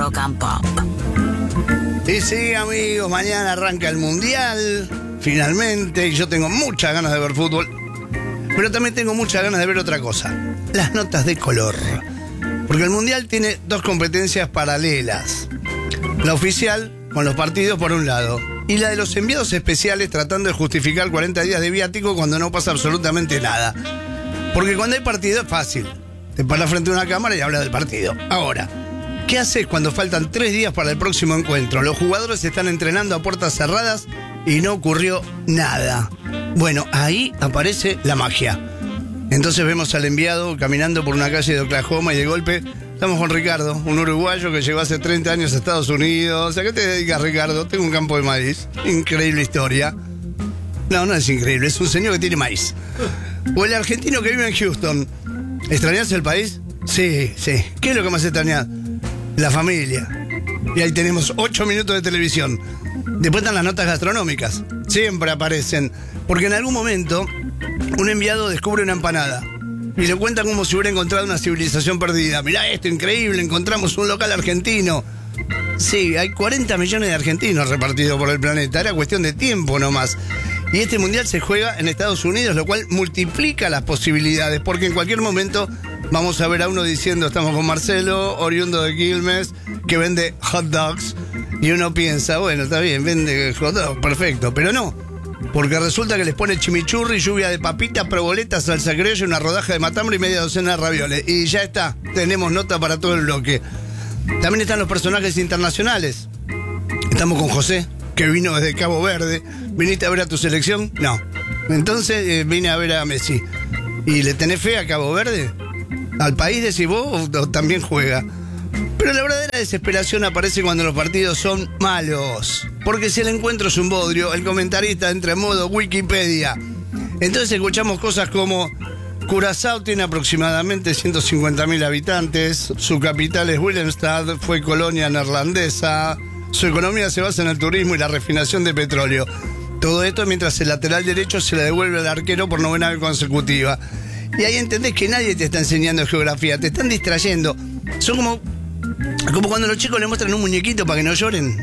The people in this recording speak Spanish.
Rock and Pop. Y sí, amigos, mañana arranca el Mundial, finalmente, y yo tengo muchas ganas de ver fútbol, pero también tengo muchas ganas de ver otra cosa, las notas de color. Porque el Mundial tiene dos competencias paralelas. La oficial, con los partidos por un lado, y la de los enviados especiales tratando de justificar 40 días de viático cuando no pasa absolutamente nada. Porque cuando hay partido es fácil. Te paras frente a una cámara y hablas del partido. Ahora, ¿qué haces cuando faltan 3 días para el próximo encuentro? Los jugadores están entrenando a puertas cerradas y no ocurrió nada. Bueno, ahí aparece la magia. Entonces vemos al enviado caminando por una calle de Oklahoma y de golpe estamos con Ricardo, un uruguayo que llegó hace 30 años a Estados Unidos. ¿A qué te dedicas, Ricardo? Tengo un campo de maíz. Increíble historia. No, no es increíble, es un señor que tiene maíz. O el argentino que vive en Houston. ¿Extrañás el país? Sí, sí. ¿Qué es lo que más extrañás? La familia. Y ahí tenemos 8 minutos de televisión. Después están las notas gastronómicas. Siempre aparecen. Porque en algún momento un enviado descubre una empanada y le cuentan como si hubiera encontrado una civilización perdida. Mirá esto, increíble, encontramos un local argentino. Sí, hay 40 millones de argentinos repartidos por el planeta. Era cuestión de tiempo nomás. Y este mundial se juega en Estados Unidos, lo cual multiplica las posibilidades, porque en cualquier momento vamos a ver a uno diciendo: estamos con Marcelo, oriundo de Quilmes, que vende hot dogs. Y uno piensa, bueno, está bien, vende hot dogs, perfecto. Pero no, porque resulta que les pone chimichurri, lluvia de papitas, proboletas, salsa criolla, una rodaja de matambre y media docena de ravioles. Y ya está, tenemos nota para todo el bloque. También están los personajes internacionales. Estamos con José, que vino desde Cabo Verde. ¿Viniste a ver a tu selección? No. Entonces vine a ver a Messi. ¿Y le tenés fe a Cabo Verde? ¿Al país decís vos o también juega? Pero la verdadera desesperación aparece cuando los partidos son malos. Porque si el encuentro es un bodrio, el comentarista entra en modo Wikipedia. Entonces escuchamos cosas como: Curazao tiene aproximadamente 150.000 habitantes, su capital es Willemstad, fue colonia neerlandesa, su economía se basa en el turismo y la refinación de petróleo. Todo esto mientras el lateral derecho se le devuelve al arquero por 9ª vez consecutiva. Y ahí entendés que nadie te está enseñando geografía, te están distrayendo. Son como cuando los chicos le muestran un muñequito para que no lloren.